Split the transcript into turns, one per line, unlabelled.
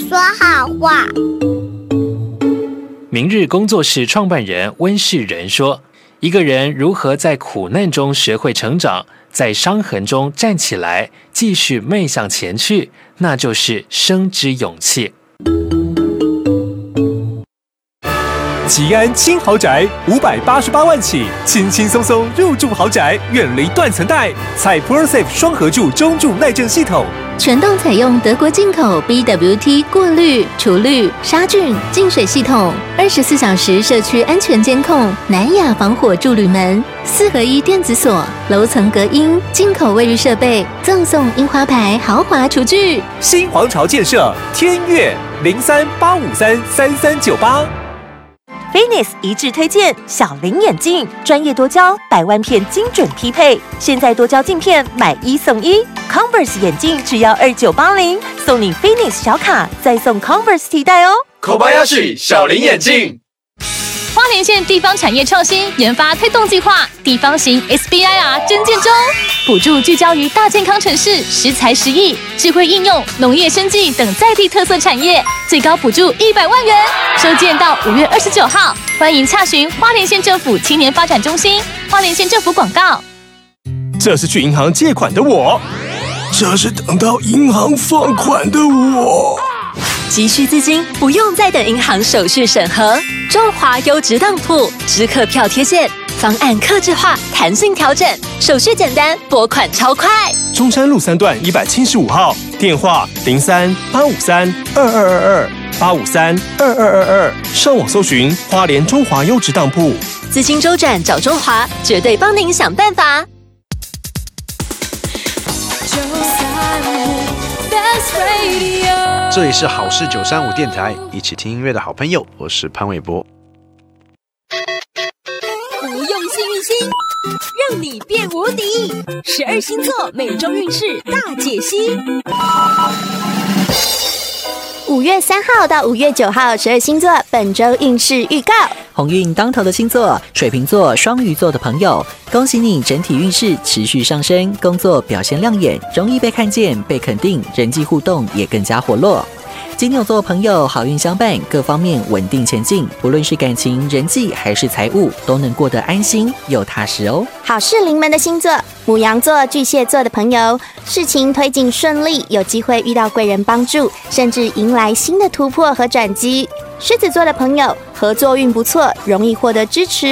说好话。
明日工作室创办人温世仁说，一个人如何在苦难中学会成长，在伤痕中站起来，继续迈向前去，那就是生之勇气。
吉安轻豪宅588万起，轻轻松松入住豪宅，远离断层带。采 ProSafe 双合柱中柱耐震系统，
全栋采用德国进口 BWT 过滤、除氯、杀菌、净水系统，24小时社区安全监控，南亚防火助铝门，4合1电子锁，楼层隔音，进口卫浴设备，赠送樱花牌豪华厨具。
新皇朝建设天悦03-853-3398。
Finis 一致推荐小林眼镜，专业多焦，100万片精准匹配。现在多焦镜片买1送1 ，Converse 眼镜只要2980，送你 Finis 小卡，再送 Converse 提袋哦。
Kobayashi 小林眼镜。
花莲县地方产业创新研发推动计划地方型 SBIR 征件中，补助聚焦于大健康城市、食材10亿、智慧应用、农业生技等在地特色产业，最高补助100万元。收件到5月29号，欢迎洽询花莲县政府青年发展中心。花莲县政府广告。
这是去银行借款的我，这是等到银行放款的我。
急需资金不用再等银行手续审核，中华优质当铺知客票贴现，方案客制化，弹性调整，手续简单，拨款超快。
中山路3段175号，电话03-853-2222，853-2222，上网搜寻花莲中华优质当铺。
资金周转找中华，绝对帮您想办法。
这里是好事935电台，一起听音乐的好朋友，我是潘玮柏。
不用幸运星，让你变无敌。12星座每周运势大解析。
5月3号到5月9号，12星座本周运势预告。
鸿运当头的星座，水瓶座、双鱼座的朋友，恭喜你整体运势持续上升，工作表现亮眼，容易被看见、被肯定，人际互动也更加活络。金牛座朋友好运相伴，各方面稳定前进，不论是感情、人际还是财务，都能过得安心又踏实哦。
好事临门的星座，牡羊座、巨蟹座的朋友，事情推进顺利，有机会遇到贵人帮助，甚至迎来新的突破和转机。狮子座的朋友，合作运不错，容易获得支持